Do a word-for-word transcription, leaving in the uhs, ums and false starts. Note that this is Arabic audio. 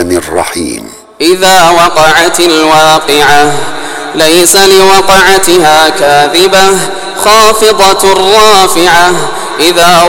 الرحمن الرحيم. إذا وقعت الواقعة ليس لوقعتها كاذبة خافضة رافعة. إذا